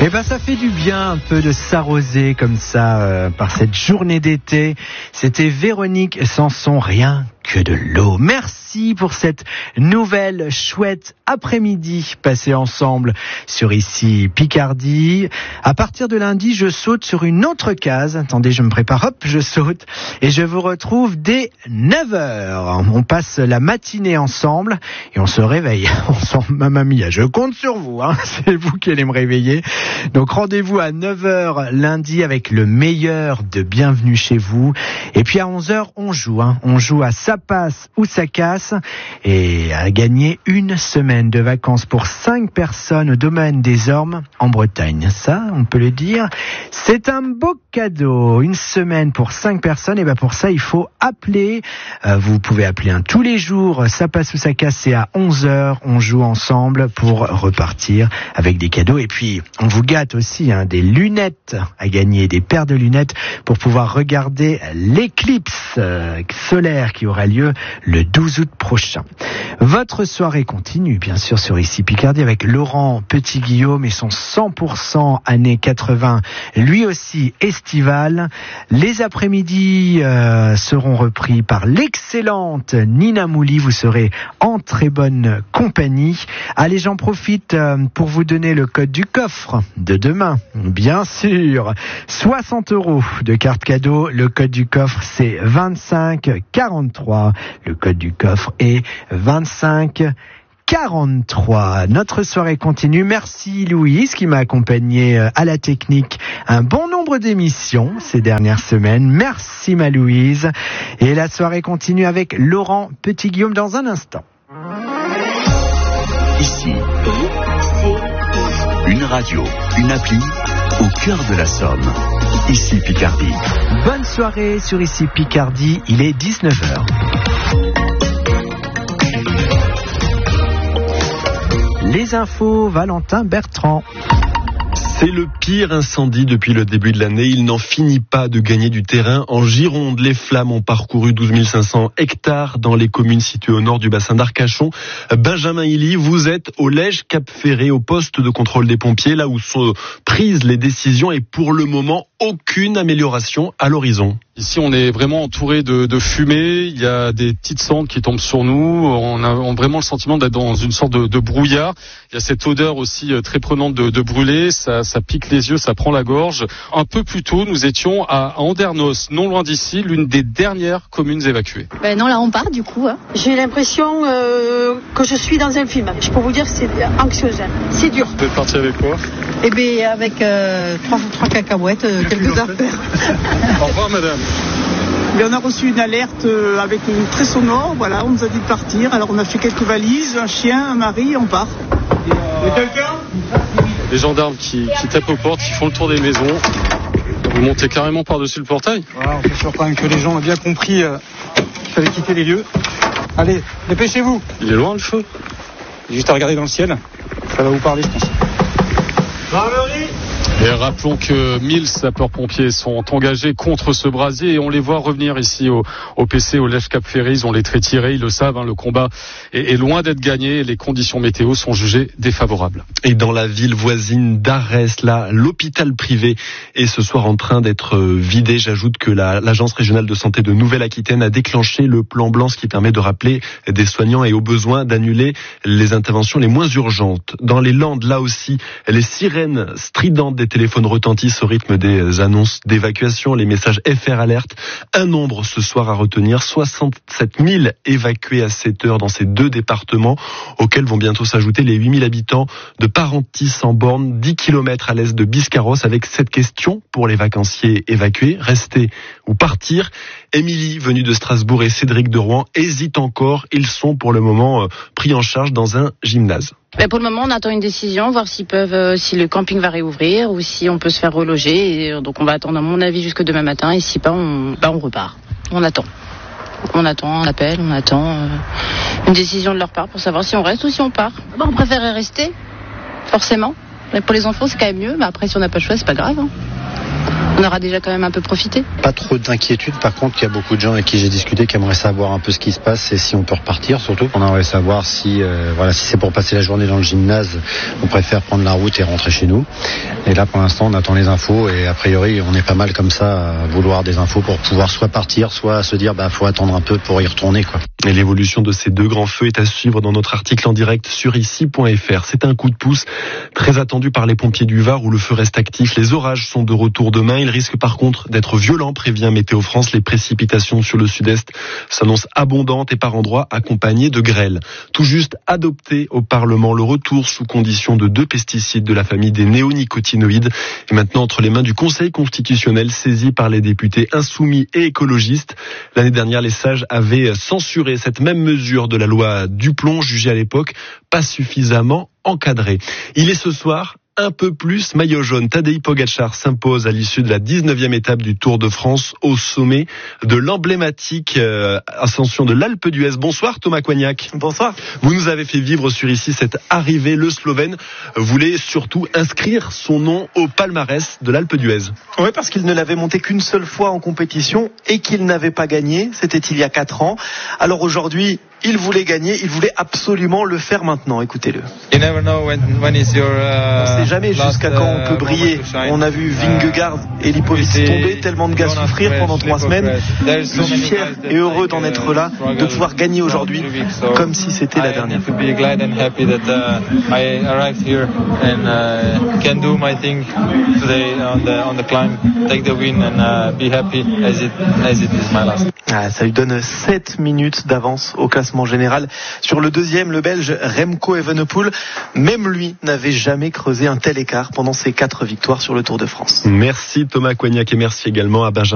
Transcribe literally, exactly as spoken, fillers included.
Eh ben, ça fait du bien un peu de s'arroser comme ça euh, par cette journée d'été. C'était Véronique Sanson, rien que de l'eau. Merci pour cette nouvelle chouette après-midi passée ensemble sur Ici Picardie. À partir de lundi, je saute sur une autre case. Attendez, je me prépare, hop, je saute. Et je vous retrouve dès neuf heures. On passe la matinée ensemble et on se réveille. On sent, mamma mia, je compte sur vous, hein. C'est vous qui allez me réveiller. Donc rendez-vous à neuf heures lundi avec le meilleur de Bienvenue chez vous. Et puis à onze heures, on joue, hein. On joue à Ça passe ou ça casse et à gagner une semaine de vacances pour cinq personnes au domaine des Ormes en Bretagne. Ça, on peut le dire, c'est un beau cadeau. Une semaine pour cinq personnes, et ben pour ça, il faut appeler. Euh, vous pouvez appeler un tous les jours. Ça passe ou ça casse, c'est à onze heures. On joue ensemble pour repartir avec des cadeaux. Et puis, on vous gâte aussi, hein, des lunettes à gagner, des paires de lunettes pour pouvoir regarder l'éclipse euh, solaire qui aura lieu le douze août prochain. Votre soirée continue, bien sûr, sur Ici Picardie avec Laurent Petit-Guillaume et son cent pour cent années quatre-vingts, lui aussi estival. Les après-midi euh, seront repris par l'excellente Nina Mouli. Vous serez en très bonne compagnie. Allez, j'en profite euh, pour vous donner le code du coffre de demain. Bien sûr, soixante euros de carte cadeau. Le code du coffre, c'est vingt-cinq quarante-trois. Le code du coffre est vingt-cinq quarante-trois. Notre soirée continue. Merci Louise qui m'a accompagné à la technique un bon nombre d'émissions ces dernières semaines. Merci ma Louise. Et la soirée continue avec Laurent Petit-Guillaume dans un instant. Ici, une radio, une appli au cœur de la Somme. Ici Picardie. Bonne soirée sur Ici Picardie. Il est dix-neuf heures. Les infos, Valentin Bertrand. C'est le pire incendie depuis le début de l'année. Il n'en finit pas de gagner du terrain. En Gironde, les flammes ont parcouru douze mille cinq cents hectares dans les communes situées au nord du bassin d'Arcachon. Benjamin Hilly, vous êtes au Lège Cap Ferré, au poste de contrôle des pompiers, là où sont prises les décisions et pour le moment, aucune amélioration à l'horizon. Ici, on est vraiment entouré de, de fumée. Il y a des petites cendres qui tombent sur nous. On a, on a vraiment le sentiment d'être dans une sorte de, de brouillard. Il y a cette odeur aussi très prenante de, de brûlé. Ça, ça pique les yeux, ça prend la gorge. Un peu plus tôt, nous étions à Andernos, non loin d'ici, l'une des dernières communes évacuées. Ben non, là on part du coup. Hein. J'ai l'impression euh, que je suis dans un film. Je peux vous dire que c'est anxiogène. C'est dur. Vous êtes parti avec quoi? Eh bien, avec euh, trois, trois cacahuètes, euh, quelques affaires. Au revoir, madame. Mais on a reçu une alerte avec une très sonore, voilà, on nous a dit de partir. Alors on a fait quelques valises, un chien, un mari, on part. Et euh... quelqu'un Les gendarmes qui, qui tapent aux portes, qui font le tour des maisons. Vous montez carrément par-dessus le portail. Voilà, on est sûr quand même que les gens ont bien compris euh, qu'il fallait quitter les lieux. Allez, dépêchez-vous. Il est loin le feu. Juste à regarder dans le ciel, ça va vous parler je pense. Gendarmerie. Et rappelons que mille sapeurs-pompiers sont engagés contre ce brasier et on les voit revenir ici au, au P C, au Lège Cap Ferré. Ils ont les traits tirés, ils le savent, hein, le combat est, est loin d'être gagné et les conditions météo sont jugées défavorables. Et dans la ville voisine d'Arès, là, l'hôpital privé est ce soir en train d'être vidé. J'ajoute que la, l'Agence régionale de santé de Nouvelle-Aquitaine a déclenché le plan blanc, ce qui permet de rappeler des soignants et au besoin d'annuler les interventions les moins urgentes. Dans les Landes, là aussi, les sirènes stridentes des téléphones retentissent au rythme des annonces d'évacuation, les messages F R alerte. Un nombre ce soir à retenir, soixante-sept mille évacués à sept heures dans ces deux départements, auxquels vont bientôt s'ajouter les huit mille habitants de Parentis en Borne, dix kilomètres à l'est de Biscarrosse, avec cette question pour les vacanciers évacués, rester ou partir. Émilie, venue de Strasbourg, et Cédric de Rouen hésitent encore. Ils sont pour le moment pris en charge dans un gymnase. Ben pour le moment, on attend une décision, voir s'ils peuvent, euh, si le camping va réouvrir ou si on peut se faire reloger. Et, donc on va attendre, à mon avis, jusque demain matin. Et si pas, on, ben, on repart. On attend. On attend un appel, on attend euh, une décision de leur part pour savoir si on reste ou si on part. Ben, on préférerait rester, forcément. Mais pour les enfants, c'est quand même mieux. Mais après, si on n'a pas le choix, c'est pas grave. Hein. On On aura déjà quand même un peu profité. Pas trop d'inquiétude, par contre, il y a beaucoup de gens avec qui j'ai discuté qui aimeraient savoir un peu ce qui se passe et si on peut repartir, surtout. On aimerait savoir si, euh, voilà, si c'est pour passer la journée dans le gymnase, on préfère prendre la route et rentrer chez nous. Et là, pour l'instant, on attend les infos et a priori, on est pas mal comme ça à vouloir des infos pour pouvoir soit partir, soit se dire, bah, faut attendre un peu pour y retourner, quoi. Et l'évolution de ces deux grands feux est à suivre dans notre article en direct sur ici point f r. C'est un coup de pouce très attendu par les pompiers du Var où le feu reste actif. Les orages sont de retour demain. Ils risquent par contre d'être violents, prévient Météo France. Les précipitations sur le sud-est s'annoncent abondantes et par endroits accompagnées de grêle. Tout juste adopté au Parlement, le retour sous condition de deux pesticides de la famille des néonicotinoïdes est maintenant entre les mains du Conseil constitutionnel saisi par les députés insoumis et écologistes. L'année dernière, les sages avaient censuré cette même mesure de la loi Duplon, jugée à l'époque pas suffisamment encadrée. Il est ce soir un peu plus maillot jaune. Tadej Pogačar s'impose à l'issue de la dix-neuvième étape du Tour de France au sommet de l'emblématique euh, ascension de l'Alpe d'Huez. Bonsoir Thomas Coignac. Bonsoir. Vous nous avez fait vivre sur ici cette arrivée. Le Slovène voulait surtout inscrire son nom au palmarès de l'Alpe d'Huez. Oui, parce qu'il ne l'avait monté qu'une seule fois en compétition et qu'il n'avait pas gagné. C'était il y a quatre ans. Alors aujourd'hui, il voulait gagner, il voulait absolument le faire maintenant. Écoutez-le. You never know when, when is your, uh, on ne sait jamais jusqu'à quand on peut briller. On a vu Vingegaard et Lipovic tomber, tellement de gars souffrir pendant trois semaines. Je suis fier et heureux d'en être là, de pouvoir gagner aujourd'hui, comme si c'était la dernière fois. Ah, ça lui donne sept minutes d'avance au classement général sur le deuxième, le Belge Remco Evenepoel. Même lui n'avait jamais creusé un tel écart pendant ses quatre victoires sur le Tour de France. Merci Thomas Coignac et merci également à Benjamin